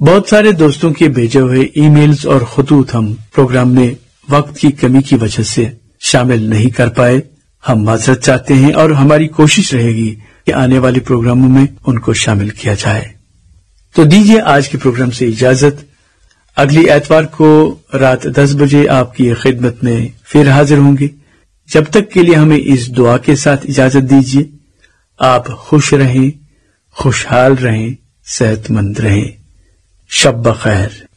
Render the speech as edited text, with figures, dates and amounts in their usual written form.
बहुत सारे दोस्तों के भेजे हुए ईमेल्स और खतूत हम प्रोग्राम में वक्त की कमी की वजह से शामिल नहीं कर पाए। हम माजरत चाहते हैं और हमारी कोशिश रहेगी कि आने वाले प्रोग्रामों में उनको शामिल किया जाए। तो दीजिए आज के प्रोग्राम से इजाजत। अगली एतवार को रात 10 बजे आपकी खिदमत में फिर हाजिर होंगे। जब तक के लिए हमें इस दुआ के साथ इजाजत दीजिए, आप खुश रहें, खुशहाल रहें, सेहतमंद रहें। शब बखैर।